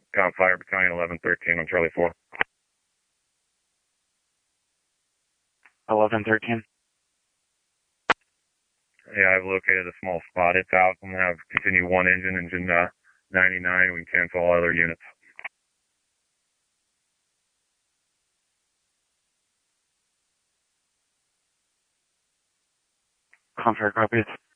Fire Battalion 1113 on Charlie 4. 1113. Yeah, I've located a small spot. It's out. I'm going to have continue one engine 99. We can cancel all other units. Contract copies.